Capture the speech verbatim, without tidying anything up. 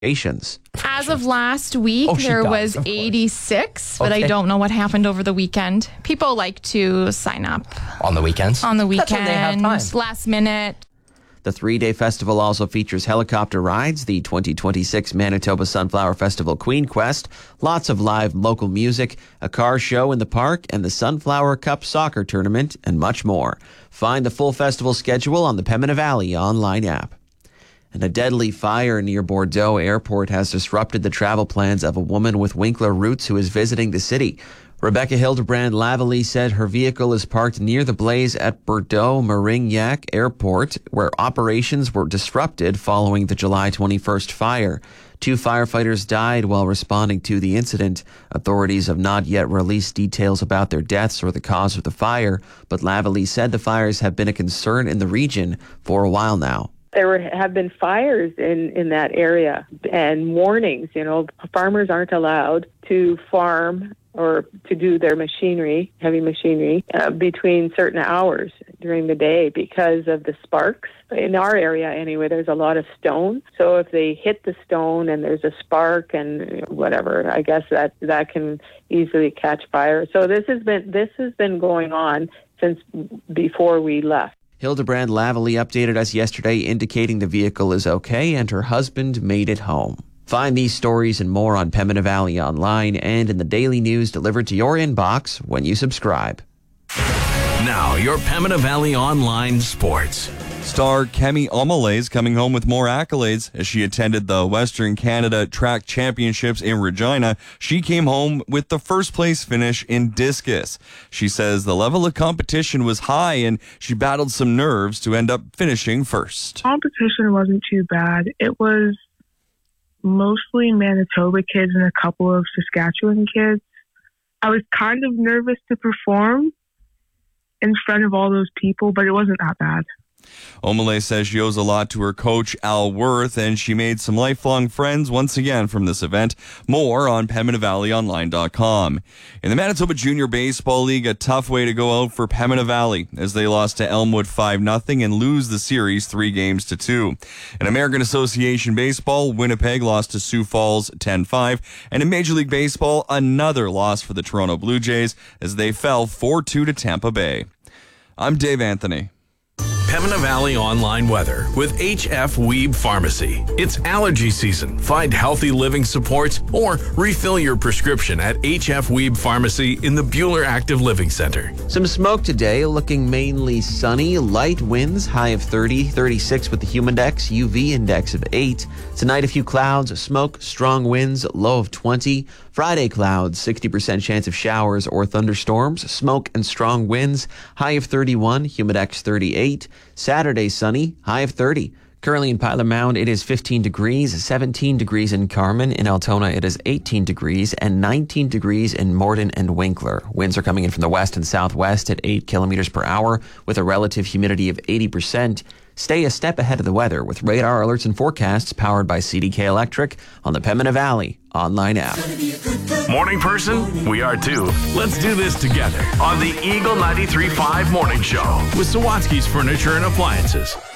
As of last week, Oh, she there does, was of course. eighty-six, but Okay. I don't know what happened over the weekend. People like to sign up On the weekends? on the weekend, That's when they have time. last minute. The three-day festival also features helicopter rides, the twenty twenty-six Manitoba Sunflower Festival Queen Quest, lots of live local music, a car show in the park, and the Sunflower Cup soccer tournament, and much more. Find the full festival schedule on the Pembina Valley online app. And a deadly fire near Bordeaux Airport has disrupted the travel plans of a woman with Winkler roots who is visiting the city. Rebecca Hildebrand Lavalley said her vehicle is parked near the blaze at Bordeaux Marignac Airport, where operations were disrupted following the July twenty-first fire. Two firefighters died while responding to the incident. Authorities have not yet released details about their deaths or the cause of the fire, but Lavalley said the fires have been a concern in the region for a while now. There were, have been fires in, in that area and warnings. You know, farmers aren't allowed to farm or to do their machinery, heavy machinery, uh, between certain hours during the day because of the sparks. In our area, anyway, there's a lot of stone. So if they hit the stone and there's a spark and whatever, I guess that, that can easily catch fire. So this has been this has been going on since before we left. Hildebrand Lavalley updated us yesterday indicating the vehicle is okay and her husband made it home. Find these stories and more on Pembina Valley online and in the daily news delivered to your inbox when you subscribe. Now, your Pembina Valley Online Sports. Star Kemi Omole is coming home with more accolades. As she attended the Western Canada Track Championships in Regina, she came home with the first place finish in discus. She says the level of competition was high and she battled some nerves to end up finishing first. Competition wasn't too bad. It was mostly Manitoba kids and a couple of Saskatchewan kids. I was kind of nervous to perform in front of all those people, but it wasn't that bad. Omole says she owes a lot to her coach, Al Worth, and she made some lifelong friends once again from this event. More on Pembina Valley Online dot com. In the Manitoba Junior Baseball League, a tough way to go out for Pembina Valley as they lost to Elmwood five nothing and lose the series three games to two. In American Association Baseball, Winnipeg lost to Sioux Falls ten five. And in Major League Baseball, another loss for the Toronto Blue Jays as they fell four two to Tampa Bay. I'm Dave Anthony. Pembina Valley Online Weather with H F Weeb Pharmacy. It's allergy season. Find healthy living supports or refill your prescription at H F Weeb Pharmacy in the Bueller Active Living Center. Some smoke today, looking mainly sunny, light winds, high of thirty, thirty-six with the humidex, U V index of eight. Tonight, a few clouds, smoke, strong winds, low of twenty. Friday, clouds, sixty percent chance of showers or thunderstorms, smoke and strong winds, high of thirty-one, humidex thirty-eight. Saturday, sunny, high of thirty. Currently in Pilot Mound, it is fifteen degrees, seventeen degrees in Carman. In Altona, it is eighteen degrees and nineteen degrees in Morden and Winkler. Winds are coming in from the west and southwest at eight kilometers per hour with a relative humidity of eighty percent. Stay a step ahead of the weather with radar alerts and forecasts powered by C D K Electric on the Pembina Valley online app. Morning person? We are too. Let's do this together on the Eagle ninety-three point five Morning Show with Sawatsky's Furniture and Appliances.